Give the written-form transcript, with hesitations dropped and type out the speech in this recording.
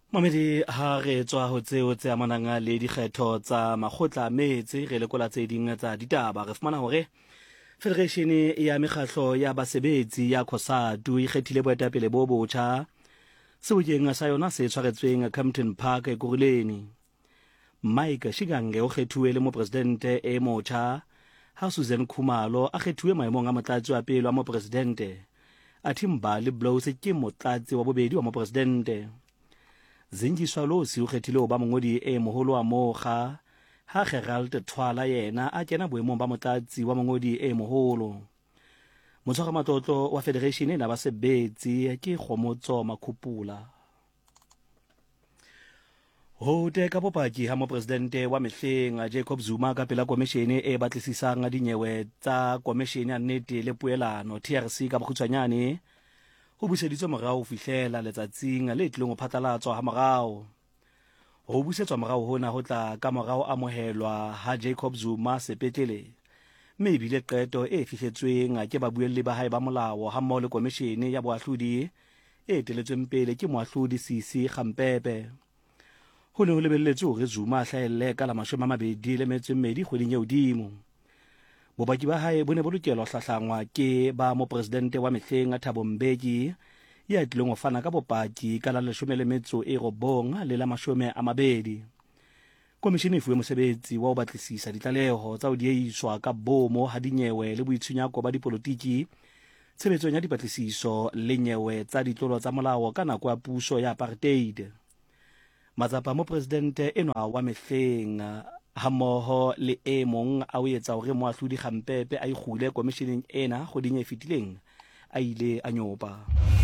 Mamedi ha re tswa ho tseo tse amanang le dikgetho tsa makgotla a metse re lekola tse ding tsa ditaba re fumana hore Federation ya mekgatlo ya basebetsi ya COSATU e kgethile boetapele bo botjha sebokeng sa yona se tshwaretsweng Campton Park Ekurhuleni. Mike Shigange o kgethuwe le mopresidente e motjha ha Susan Khumalo a kgethuwe maemong a motlatsi wa pele wa mopresidente athi Mbali Blows ke motlatsi wa bobedi wa mopresidente. Zinjiswa Losi o kgethile ho ba mongodi e moholo wa mokga ha Gerald Thwala yena a kena boemong ba motlatsi wa mongodi e moholo. Motshwara matlotlo wa Federation ena basebetsi ke Khomotso Makhupula. Ho teka bopaki ha mopresidente wa mehleng Jacob Zuma ka pela komishene e batlisisang dinyewe tsa komishene ya nnete le poelano TRC ka bokgutshwanyane ho buseditswe morao fihlela letsatsing le tlileng ho phatlalatswa ha morao. Ho busetswa morao hona ho tla ka morao amohelwa ha Jacob Zuma sepetlele mme ebile qeto e fihletsweng ke babuelli ba hae ba molao ha mmoho le komishene ya boahlodi e teletsweng pele ke moahlodi Sisi Khampepe. Ho ne ho lebelletswe hore Zuma a hlahelle ka la 22 kgweding ya hodimo. Bopaki ba hae bo ne bo lokela ho hlahlangwa ke ba mopresidente wa mehleng Thabo Mbeki ya tlileng ho fana ka bopaki ka la 19 le la 20. Komishene e fuwe mosebetsi wa ho batlisisa ditlaleho tsa ho diehiswa ka bomo ha dinyewe le boitshunyako ba dipolotiki tshebetsong ya dipatlisiso le nyewe tsa ditlolo tsa molao ka nako ya puso ya apartheid. Matsapa mopresidente enwa wa mehleng ha mmoho le e mong a o etsa hore moahlodi Khampepe a ikgule komisheneng ena kgoding e fetileng a ile a nyopa.